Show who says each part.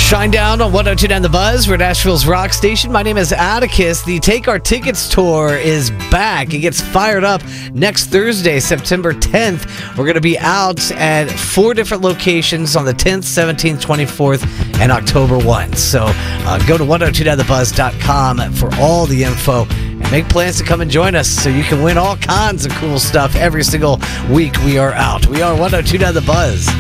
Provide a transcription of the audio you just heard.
Speaker 1: Shine down on 102.9 The Buzz. We're Nashville's rock station. My name is Atticus. The Take Our Tickets tour is back. It gets fired up next Thursday, September 10th. We're going to be out at 4 different locations on the 10th, 17th, 24th, and October 1. So go to 1029thebuzz.com for all the info and make plans to come and join us so you can win all kinds of cool stuff every single week we are out. We are 102.9 The Buzz.